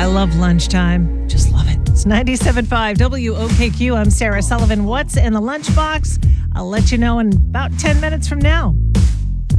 I love lunchtime. Just love it. It's 97.5 WOKQ. I'm Sarah Sullivan. What's in the lunchbox? I'll let you know in about 10 minutes from now.